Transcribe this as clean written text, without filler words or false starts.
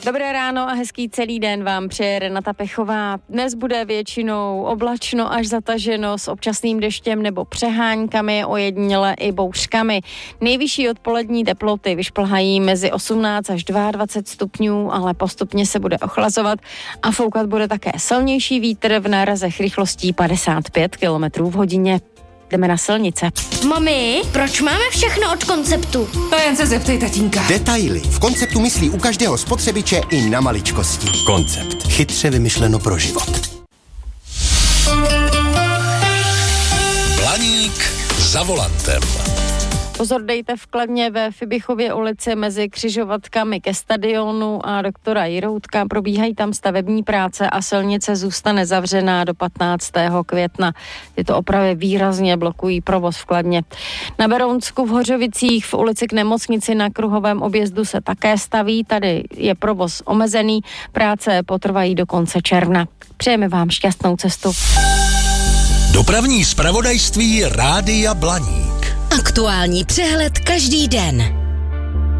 Dobré ráno a hezký celý den vám přeje Renata Pechová. Dnes bude většinou oblačno až zataženo s občasným deštěm nebo přeháňkami, ojediněle i bouřkami. Nejvyšší odpolední teploty vyšplhají mezi 18 až 22 stupňů, ale postupně se bude ochlazovat a foukat bude také silnější vítr v nárazech rychlostí 55 km v hodině. Jdeme na silnice. Mami, proč máme všechno od Konceptu? To jen se zeptej tatínka. Detaily. V Konceptu myslí u každého spotřebiče i na maličkosti. Koncept. Chytře vymyšleno pro život. Blaník za volantem. Pozor dejte v Kladně ve Fibichově ulici mezi křižovatkami ke stadionu a doktora Jiroutka. Probíhají tam stavební práce a silnice zůstane zavřená do 15. května. Tyto opravy výrazně blokují provoz v Kladně. Na Berounsku v Hořovicích v ulici k nemocnici na Kruhovém objezdu se také staví. Tady je provoz omezený. Práce potrvají do konce června. Přejeme vám šťastnou cestu. Dopravní zpravodajství Rádia Blaník. Aktuální přehled každý den.